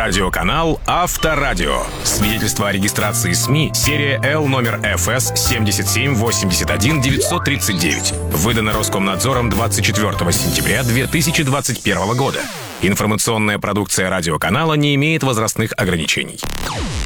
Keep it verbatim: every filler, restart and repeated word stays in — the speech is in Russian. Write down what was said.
Радиоканал Авторадио. Свидетельство о регистрации СМИ. Серия Л номер эф эс семь семь восемь один девять три девять. Выдано Роскомнадзором двадцать четвёртого сентября две тысячи двадцать первого года. Информационная продукция радиоканала не имеет возрастных ограничений.